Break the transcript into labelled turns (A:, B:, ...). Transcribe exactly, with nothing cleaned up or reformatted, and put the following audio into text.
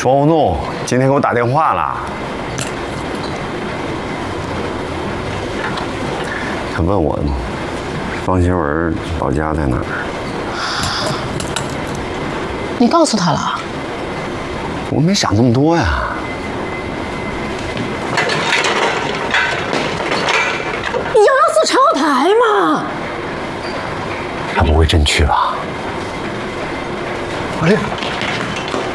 A: 庄务弄今天给我打电话了，他问我方新文老家在哪儿。
B: 你告诉他了？
A: 我没想这么多呀。
B: 你要要死朝台嘛？
A: 他不会真去吧？
C: 王丽。